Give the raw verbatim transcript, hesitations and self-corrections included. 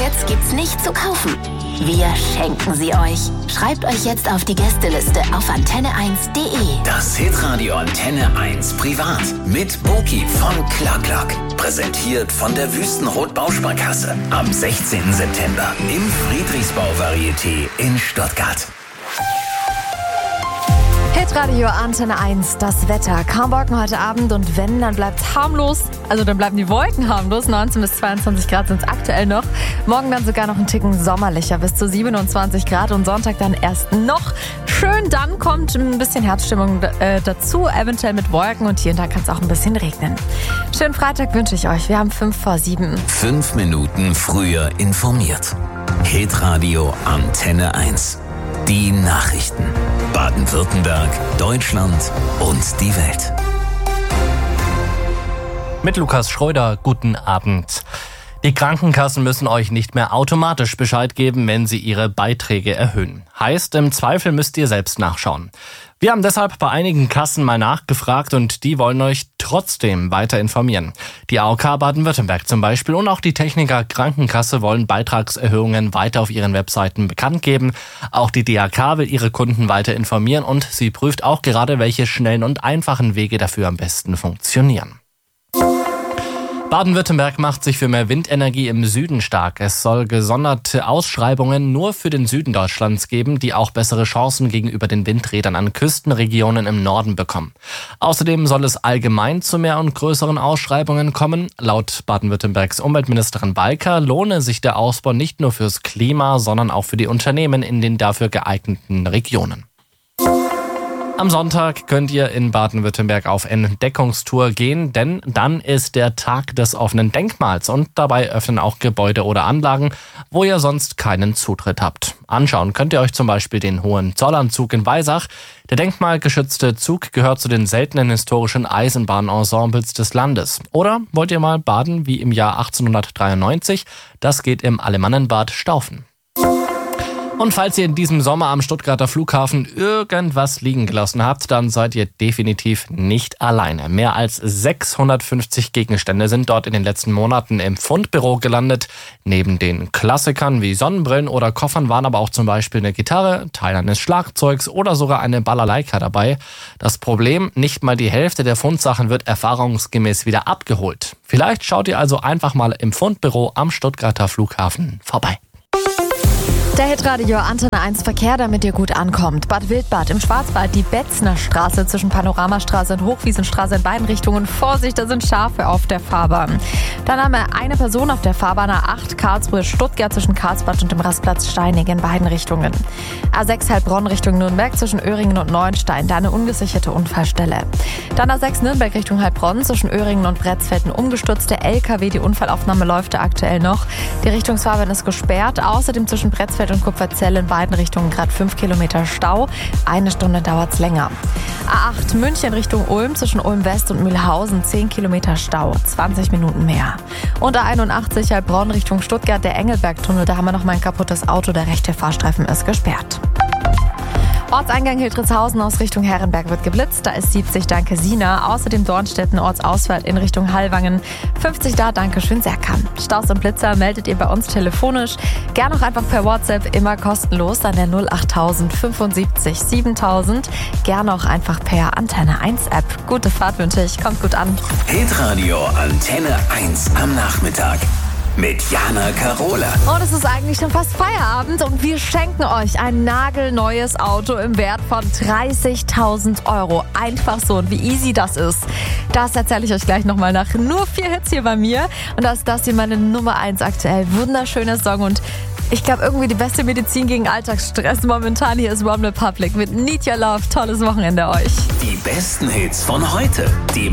Tickets gibt's nicht zu kaufen. Wir schenken sie euch. Schreibt euch jetzt auf die Gästeliste auf antenne eins punkt de. Das Hitradio Antenne eins Privat mit Boki von Clark. Präsentiert von der Wüstenrot Bausparkasse. Am sechzehnten September im Friedrichsbau Varieté in Stuttgart. Hitradio Antenne eins, das Wetter. Kaum Wolken heute Abend und wenn, dann bleibt's harmlos. Also dann bleiben die Wolken harmlos. neunzehn bis zweiundzwanzig Grad sind es aktuell noch. Morgen dann sogar noch ein Ticken sommerlicher, bis zu siebenundzwanzig Grad und Sonntag dann erst noch schön. Dann kommt ein bisschen Herbststimmung äh, dazu, eventuell mit Wolken und hier und da kann es auch ein bisschen regnen. Schönen Freitag wünsche ich euch. Wir haben fünf vor sieben. Fünf Minuten früher informiert. Hitradio Antenne eins. Die Nachrichten. Baden-Württemberg, Deutschland und die Welt. Mit Lukas Schröder, guten Abend. Die Krankenkassen müssen euch nicht mehr automatisch Bescheid geben, wenn sie ihre Beiträge erhöhen. Heißt, im Zweifel müsst ihr selbst nachschauen. Wir haben deshalb bei einigen Kassen mal nachgefragt und die wollen euch trotzdem weiter informieren. Die A O K Baden-Württemberg zum Beispiel und auch die Techniker Krankenkasse wollen Beitragserhöhungen weiter auf ihren Webseiten bekannt geben. Auch die D A K will ihre Kunden weiter informieren und sie prüft auch gerade, welche schnellen und einfachen Wege dafür am besten funktionieren. Baden-Württemberg macht sich für mehr Windenergie im Süden stark. Es soll gesonderte Ausschreibungen nur für den Süden Deutschlands geben, die auch bessere Chancen gegenüber den Windrädern an Küstenregionen im Norden bekommen. Außerdem soll es allgemein zu mehr und größeren Ausschreibungen kommen. Laut Baden-Württembergs Umweltministerin Balker lohne sich der Ausbau nicht nur fürs Klima, sondern auch für die Unternehmen in den dafür geeigneten Regionen. Am Sonntag könnt ihr in Baden-Württemberg auf Entdeckungstour gehen, denn dann ist der Tag des offenen Denkmals und dabei öffnen auch Gebäude oder Anlagen, wo ihr sonst keinen Zutritt habt. Anschauen könnt ihr euch zum Beispiel den Hohenzollernzug in Weisach. Der denkmalgeschützte Zug gehört zu den seltenen historischen Eisenbahnensembles des Landes. Oder wollt ihr mal baden wie im Jahr achtzehnhundertdreiundneunzig? Das geht im Alemannenbad Staufen. Und falls ihr in diesem Sommer am Stuttgarter Flughafen irgendwas liegen gelassen habt, dann seid ihr definitiv nicht alleine. Mehr als sechshundertfünfzig Gegenstände sind dort in den letzten Monaten im Fundbüro gelandet. Neben den Klassikern wie Sonnenbrillen oder Koffern waren aber auch zum Beispiel eine Gitarre, Teil eines Schlagzeugs oder sogar eine Balalaika dabei. Das Problem, nicht mal die Hälfte der Fundsachen wird erfahrungsgemäß wieder abgeholt. Vielleicht schaut ihr also einfach mal im Fundbüro am Stuttgarter Flughafen vorbei. Der Hitradio Antenne eins Verkehr, damit ihr gut ankommt. Bad Wildbad im Schwarzwald, die Betzner Straße zwischen Panoramastraße und Hochwiesenstraße in beiden Richtungen. Vorsicht, da sind Schafe auf der Fahrbahn. Dann haben wir eine Person auf der Fahrbahn A acht Karlsruhe-Stuttgart zwischen Karlsbad und dem Rastplatz Steinig in beiden Richtungen. A sechs Heilbronn Richtung Nürnberg zwischen Öhringen und Neuenstein, da eine ungesicherte Unfallstelle. Dann A sechs Nürnberg Richtung Heilbronn zwischen Öhringen und Bretzfeld ein umgestürzter L K W. Die Unfallaufnahme läuft da aktuell noch. Die Richtungsfahrbahn ist gesperrt. Außerdem zwischen Bretzfeld und Kupferzell in beiden Richtungen gerade fünf Kilometer Stau. Eine Stunde dauert's länger. A acht München Richtung Ulm zwischen Ulm West und Mühlhausen zehn Kilometer Stau, zwanzig Minuten mehr. Und A einundachtzig Heilbronn Richtung Stuttgart, der Engelbergtunnel, da haben wir noch mal ein kaputtes Auto, der rechte Fahrstreifen ist gesperrt. Ortseingang Hildritzhausen aus Richtung Herrenberg wird geblitzt. Da ist siebzig, danke Sina. Außerdem Dornstetten, Ortsausfahrt in Richtung Hallwangen. fünfzig da, danke schön Serkan. Staus und Blitzer meldet ihr bei uns telefonisch. Gern auch einfach per WhatsApp, immer kostenlos an der null achttausend fünfundsiebzig siebentausend. Gern auch einfach per Antenne eins App. Gute Fahrt wünsche ich, kommt gut an. Hitradio Antenne eins am Nachmittag. Mit Jana Karola. Und es ist eigentlich schon fast Feierabend und wir schenken euch ein nagelneues Auto im Wert von dreißigtausend Euro. Einfach so, und wie easy das ist, das erzähle ich euch gleich nochmal nach nur vier Hits hier bei mir. Und das ist das hier meine Nummer eins aktuell. Wunderschöner Song und ich glaube irgendwie die beste Medizin gegen Alltagsstress momentan. Hier ist OneRepublic mit Need Your Love. Tolles Wochenende euch. Die besten Hits von heute. Die